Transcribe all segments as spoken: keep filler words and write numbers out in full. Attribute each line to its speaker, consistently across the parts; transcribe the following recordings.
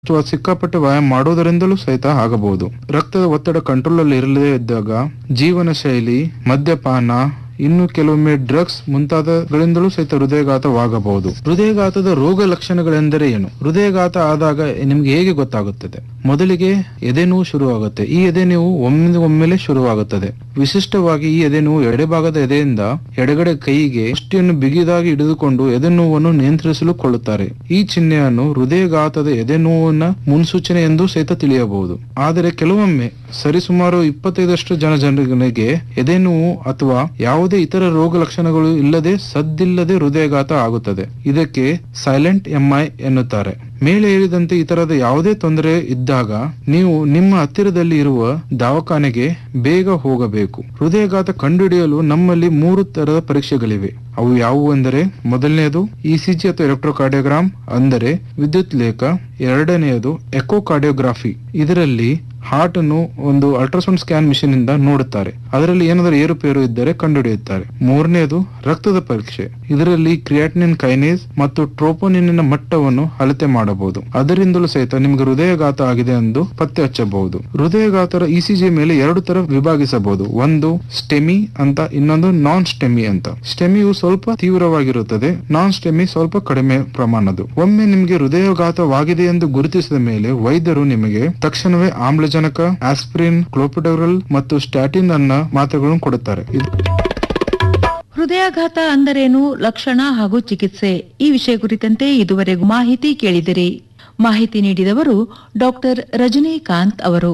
Speaker 1: ಅಥವಾ ಸಿಕ್ಕಾಪಟ್ಟೆ ವ್ಯಾಯಾಮ ಮಾಡೋದರಿಂದಲೂ ಸಹಿತ ಆಗಬಹುದು. ರಕ್ತದ ಒತ್ತಡ ಕಂಟ್ರೋಲ್ ಅಲ್ಲಿ ಇರದೇ ಇದ್ದಾಗ ಜೀವನ ಶೈಲಿ, ಮದ್ಯಪಾನ, ಇನ್ನು ಕೆಲವೊಮ್ಮೆ ಡ್ರಗ್ಸ್ ಮುಂತಾದಗಳಿಂದಲೂ ಸಹಿತ ಹೃದಯಘಾತವಾಗಬಹುದು. ಹೃದಯಘಾತದ ರೋಗ ಲಕ್ಷಣಗಳೆಂದರೆ ಏನು? ಹೃದಯಘಾತ ಆದಾಗ ನಿಮ್ಗೆ ಹೇಗೆ ಗೊತ್ತಾಗುತ್ತದೆ? ಮೊದಲಿಗೆ ಎದೆನೋವು ಶುರುವಾಗುತ್ತೆ. ಈ ಎದೆನೋವು ಒಮ್ಮೆ ಒಮ್ಮೆಲೆ ಶುರುವಾಗುತ್ತದೆ. ವಿಶಿಷ್ಟವಾಗಿ ಈ ಎದೆನೋವು ಎಡೆಭಾಗದ ಎದೆಯಿಂದ ಎಡಗಡೆ ಕೈಗೆ ಮುಷ್ಟಿಯನ್ನು ಬಿಗಿದಾಗಿ ಹಿಡಿದುಕೊಂಡು ಎದೆನೋವನ್ನು ನಿಯಂತ್ರಿಸಲು ಕೊಳ್ಳುತ್ತಾರೆ. ಈ ಚಿಹ್ನೆಯನ್ನು ಹೃದಯಘಾತದ ಎದೆನೋವಿನ ಮುನ್ಸೂಚನೆ ಎಂದು ಸಹಿತ ತಿಳಿಯಬಹುದು. ಆದರೆ ಕೆಲವೊಮ್ಮೆ ಸರಿಸುಮಾರು ಇಪ್ಪತ್ತೈದಷ್ಟು ಜನ ಜನರಿಗೆ ಎದೆನೋವು ಅಥವಾ ಯಾವುದೇ ಇತರ ರೋಗ ಲಕ್ಷಣಗಳು ಇಲ್ಲದೆ ಸದ್ದಿಲ್ಲದೆ ಹೃದಯಘಾತ ಆಗುತ್ತದೆ. ಇದಕ್ಕೆ ಸೈಲೆಂಟ್ ಎಂಐ ಎನ್ನುತ್ತಾರೆ. ಮೇಲೆ ಹೇಳಿದಂತೆ ಈ ತರದ ಯಾವುದೇ ತೊಂದರೆ ಇದ್ದಾಗ ನೀವು ನಿಮ್ಮ ಹತ್ತಿರದಲ್ಲಿ ಇರುವ ದವಾಖಾನೆಗೆ ಬೇಗ ಹೋಗಬೇಕು. ಹೃದಯಘಾತ ಕಂಡುಹಿಡಿಯಲು ನಮ್ಮಲ್ಲಿ ಮೂರು ತರದ ಪರೀಕ್ಷೆಗಳಿವೆ. ಅವು ಯಾವುವು ಎಂದರೆ, ಮೊದಲನೆಯದು ಇಸಿಜಿ ಅಥವಾ ಎಲೆಕ್ಟ್ರೋಕಾರ್ಡಿಯೋಗ್ರಾಮ್ ಅಂದರೆ ವಿದ್ಯುತ್ ಲೇಖ. ಎರಡನೆಯದು ಎಕೋಕಾರ್ಡಿಯೋಗ್ರಾಫಿ. ಇದರಲ್ಲಿ ಹಾರ್ಟ್ ಅನ್ನು ಒಂದು ಅಲ್ಟ್ರಾಸೌಂಡ್ ಸ್ಕ್ಯಾನ್ ಮಿಷಿನ್ ಇಂದ ನೋಡುತ್ತಾರೆ. ಅದರಲ್ಲಿ ಏನಾದರೂ ಏರುಪೇರು ಇದ್ದರೆ ಕಂಡುಹಿಡಿಯುತ್ತಾರೆ. ಮೂರನೆಯದು ರಕ್ತದ ಪರೀಕ್ಷೆ. ಇದರಲ್ಲಿ ಕ್ರಿಯಾಟಿನಿನ್ ಕೈನೇಸ್ ಮತ್ತು ಟ್ರೋಪೋನಿನ್ ಮಟ್ಟವನ್ನು ಅಳತೆ ಮಾಡಬಹುದು. ಅದರಿಂದಲೂ ಸಹಿತ ನಿಮ್ಗೆ ಹೃದಯಘಾತ ಆಗಿದೆ ಎಂದು ಪತ್ತೆ ಹಚ್ಚಬಹುದು. ಹೃದಯಘಾತರ ಇಸಿಜಿ ಮೇಲೆ ಎರಡು ತರ ವಿಭಾಗಿಸಬಹುದು. ಒಂದು ಸ್ಟೆಮಿ ಅಂತ, ಇನ್ನೊಂದು ನಾನ್ ಸ್ಟೆಮಿ ಅಂತ. ಸ್ಟೆಮಿಯು ಸ್ವಲ್ಪ ತೀವ್ರವಾಗಿರುತ್ತದೆ, ನಾನ್ ಸ್ಟೆಮಿ ಸ್ವಲ್ಪ ಕಡಿಮೆ ಪ್ರಮಾಣದ್ದು. ಒಮ್ಮೆ ನಿಮ್ಗೆ ಹೃದಯಘಾತವಾಗಿದೆ ಎಂದು ಗುರುತಿಸಿದ ಮೇಲೆ ವೈದ್ಯರು ನಿಮಗೆ ತಕ್ಷಣವೇ ಆಮ್ಲಜನಕ, ಆಸ್ಪಿರಿನ್, ಕ್ಲೋಪಿಡೋಗ್ರಲ್ ಮತ್ತು ಸ್ಟ್ಯಾಟಿನ್ ಅನ್ನ ಮಾತ್ರೆಗಳನ್ನು ಕೊಡುತ್ತಾರೆ.
Speaker 2: ಹೃದಯಾಘಾತ ಅಂದರೇನು, ಲಕ್ಷಣ ಹಾಗೂ ಚಿಕಿತ್ಸೆ, ಈ ವಿಷಯ ಕುರಿತಂತೆ ಇದುವರೆಗೂ ಮಾಹಿತಿ ಕೇಳಿದಿರಿ. ಮಾಹಿತಿ ನೀಡಿದವರು ಡಾಕ್ಟರ್ ರಜನಿಕಾಂತ್ ಅವರು.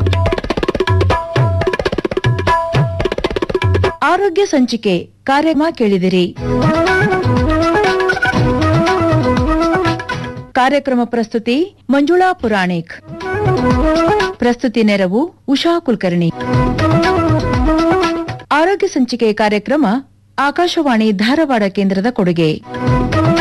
Speaker 2: ಆರೋಗ್ಯ ಸಂಚಿಕೆ ಕಾರ್ಯಕ್ರಮ ಕೇಳಿದಿರಿ. ಕಾರ್ಯಕ್ರಮ ಪ್ರಸ್ತುತಿ ಮಂಜುಳಾ ಪುರಾಣಿಕ್. ಪ್ರಸ್ತುತಿ ನೆರವು ಉಷಾ ಕುಲಕರ್ಣಿ. ಆರೋಗ್ಯ ಸಂಚಿಕೆ ಕಾರ್ಯಕ್ರಮ ಆಕಾಶವಾಣಿ ಧಾರವಾಡ ಕೇಂದ್ರದ ಕೊಡುಗೆ.